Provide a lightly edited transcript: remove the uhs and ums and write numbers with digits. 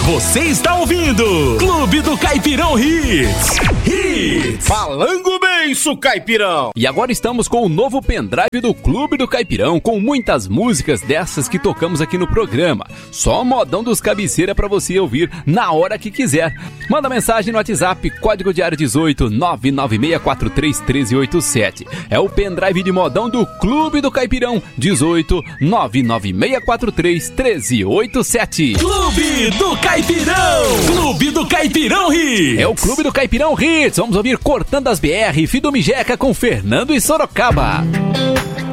Você está ouvindo Clube do Caipirão Hits. Falando bem, isso, Caipirão. E agora estamos com o novo pendrive do Clube do Caipirão, com muitas músicas dessas que tocamos aqui no programa. Só modão dos cabeceira pra você ouvir na hora que quiser. Manda mensagem no WhatsApp, código de área 18 996431387. É o pendrive de modão do Clube do Caipirão, 18 996431387. Clube do Caipirão. Clube do Caipirão Hits. É o Clube do Caipirão Hits. Vamos ouvir Cortando as BR, Fido Mijeca com Fernando e Sorocaba.